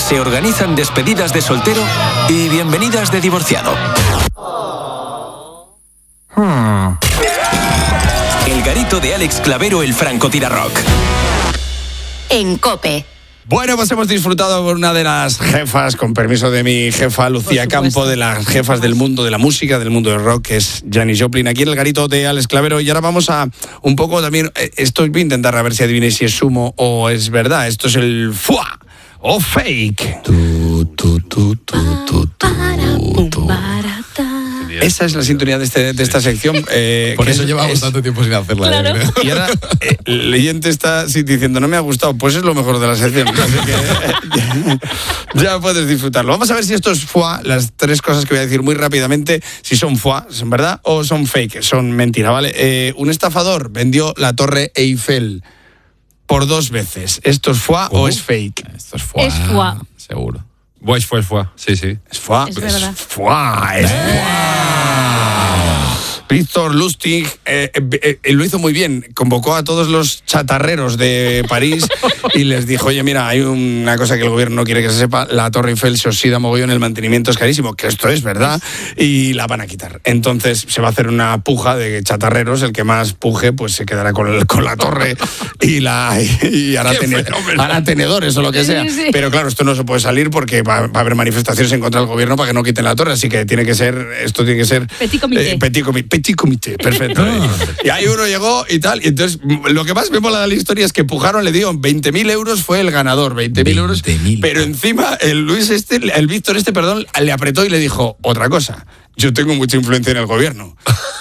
se organizan despedidas de soltero y bienvenidas de divorciado. El garito de Alex Clavero, el francotirarrock. En COPE. Bueno, pues hemos disfrutado con una de las jefas, con permiso de mi jefa Lucía Campo, de las jefas del mundo de la música, del mundo del rock, que es Janis Joplin, aquí en el garito de Alex Clavero. Y ahora vamos a un poco también, esto voy a intentar a ver si adivinéis si es humo o es verdad. Esto es el fuá o fake. Esa es la sintonía de esta sección. Por eso llevamos tanto tiempo sin hacerla. Claro. Y ahora el oyente está diciendo, no me ha gustado, pues es lo mejor de la sección. Así que ya puedes disfrutarlo. Vamos a ver si esto es foie, las tres cosas que voy a decir muy rápidamente, si son foie, son verdad, o son fake, son mentira, ¿vale? Un estafador vendió la Torre Eiffel por 2 veces. ¿Esto es foie o es fake? Esto es foie. Es foie. Seguro. Fue, sí. Es foie. Es verdad. Foie, es foie. Víctor Lustig lo hizo muy bien. Convocó a todos los chatarreros de París y les dijo, oye, mira, hay una cosa que el gobierno no quiere que se sepa, la Torre Eiffel se oxida mogollón, el mantenimiento es carísimo, que esto es verdad, y la van a quitar. Entonces se va a hacer una puja de chatarreros, el que más puje pues se quedará con la torre y hará tenedores o lo que sea. Sí. Pero claro, esto no se puede salir porque va a haber manifestaciones en contra del gobierno para que no quiten la torre, así que esto tiene que ser Petit comité. Petit comité, perfecto. Y ahí uno llegó y tal, y entonces lo que más me mola de la historia es que pujaron, le dio 20.000 euros, fue el ganador, 20.000 euros, pero encima el Víctor le apretó y le dijo, otra cosa, yo tengo mucha influencia en el gobierno.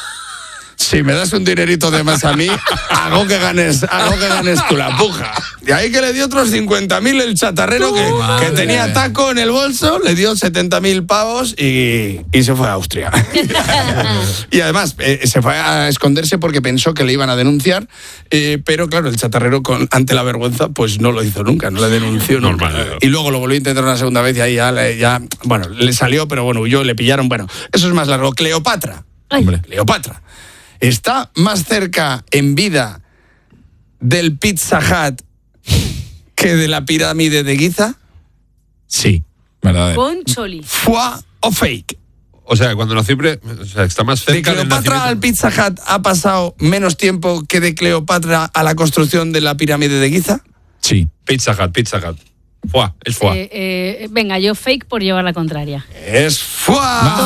Si me das un dinerito de más a mí, hago que ganes tú la puja. Y ahí que le dio otros 50.000 el chatarrero que tenía taco en el bolso, le dio 70.000 pavos y se fue a Austria. Y además se fue a esconderse porque pensó que le iban a denunciar, pero claro, el chatarrero ante la vergüenza pues no lo hizo nunca, no le denunció nunca. Y luego lo volvió a intentar una segunda vez y ahí ya bueno, le salió, pero bueno, huyó, le pillaron. Bueno, eso es más largo. Cleopatra. Cleopatra. ¿Está más cerca en vida del Pizza Hut que de la pirámide de Giza? Sí, verdadero. Concholi. ¿Foie o fake? O sea, cuando nació, está más ¿De cerca del Cleopatra nacimiento. al Pizza Hut ha pasado menos tiempo que de Cleopatra a la construcción de la pirámide de Giza? Sí. Pizza Hut. Es foie. Venga, yo fake por llevar la contraria. Es foie.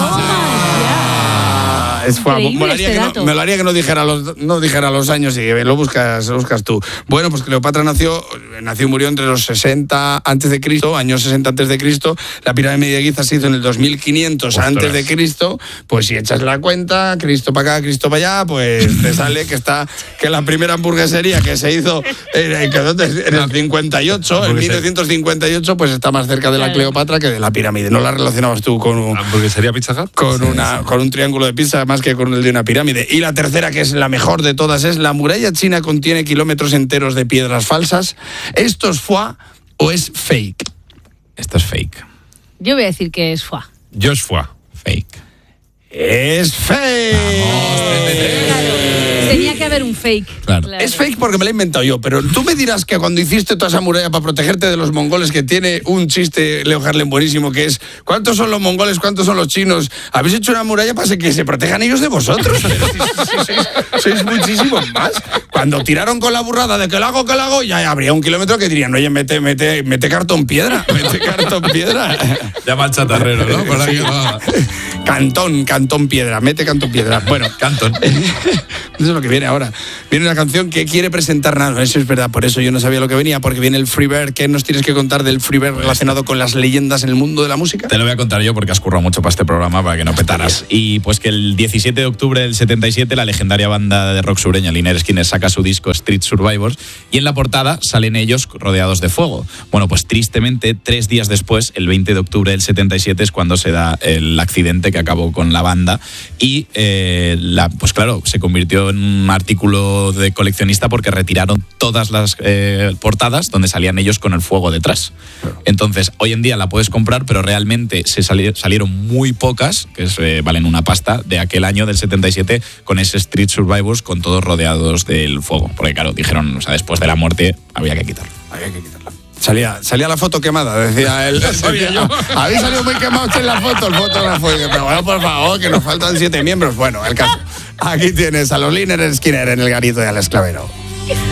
Es foie. Molaría que no dijera los años y lo buscas tú. Bueno, pues Cleopatra nació y murió entre los 60 a.C., años 60 a.C. La pirámide de Giza se hizo en el 2500 a.C. Pues si echas la cuenta, Cristo para acá, Cristo para allá, pues te sale que la primera hamburguesería que se hizo en el 58, en 1958, pues está más cerca de la Cleopatra que de la pirámide. ¿No la relacionabas tú con ¿Hamburguesería Pizza Hut? Con un triángulo de pizza más que con el de una pirámide? Y la tercera, que es la mejor de todas, es la muralla china contiene kilómetros enteros de piedras falsas. ¿Esto es foie o es fake? Esto es fake. Yo voy a decir que es foie. Yo es foie. Fake. Es fake. Tenía que haber un fake. Claro. Es fake porque me lo he inventado yo, pero tú me dirás que cuando hiciste toda esa muralla para protegerte de los mongoles, que tiene un chiste, Leo Harlem, buenísimo, que es ¿cuántos son los mongoles, cuántos son los chinos? Habéis hecho una muralla para que se protejan ellos de vosotros. Sois muchísimos más. Cuando tiraron con la burrada de que lo hago, ya habría 1 kilómetro que dirían, oye, mete cartón piedra, Llama al chatarrero, ¿no? Por ahí va. Cantón piedra, mete cantón piedra. Bueno, Cantón. eso es lo que viene ahora. Viene una canción que quiere presentar nada. Eso es verdad, por eso yo no sabía lo que venía, porque viene el Freebird. ¿Qué nos tienes que contar del Freebird relacionado con las leyendas en el mundo de la música? Te lo voy a contar yo porque has currado mucho para este programa para que no petaras. Y pues que el 17 de octubre del 77 la legendaria banda de rock sureña Lynyrd Skynyrd saca su disco Street Survivors y en la portada salen ellos rodeados de fuego. Bueno, pues tristemente 3 días después, el 20 de octubre del 77 es cuando se da el accidente que acabó con la banda y pues claro, se convirtió en un artículo de coleccionista porque retiraron todas las portadas donde salían ellos con el fuego detrás. Entonces, hoy en día la puedes comprar, pero realmente salieron muy pocas, que valen una pasta, de aquel año del 77 con ese Street Survivors con todos rodeados del fuego. Porque claro, dijeron, o sea, después de la muerte había que quitarlo. Salía la foto quemada, decía él. sabía yo. Habéis salido muy quemados en la foto, el fotógrafo. Y dice, pero bueno, por favor, que nos faltan 7 miembros. Bueno, el caso. Aquí tienes a los Lynyrd Skynyrd en el garito de Alex Clavero.